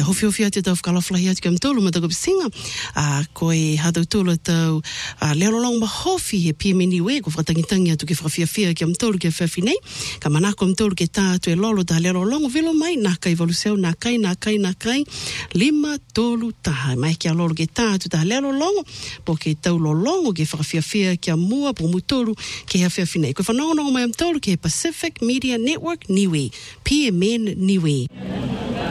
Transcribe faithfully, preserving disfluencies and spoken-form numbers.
hofi hofi atu tau whakalawhalahi atu kia mtolu ma tau singa. Uh, ko e hadau tūla tau uh, leo long ma hofi he P M Niue ko whakatangitangi atu ke whakawhiawhia kia mtolu kia whawhinei. Ka manako mtolu ke tātu e lolo ta leo long velo mai nā kai valuseo nā kai nā kai nā kai lima tolu taha. Mai kia lolo ke tātu ta leo long po ke tau lolongo ke whakawhiawhia kia mua po mutolu ke hea whawhinei. Ko whanongonongo mai mtolu ke Pacific Media Network Niue. P M N Niue.